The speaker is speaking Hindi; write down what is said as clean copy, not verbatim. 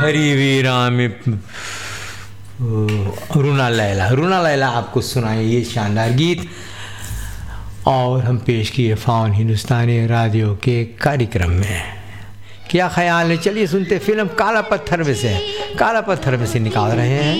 हरी वीरा में रूना लैला आपको सुनाए ये शानदार गीत। और हम पेश किए फाउन हिंदुस्तानी रेडियो के कार्यक्रम में। क्या ख्याल है, चलिए सुनते फिल्म काला पत्थर में से निकाल रहे हैं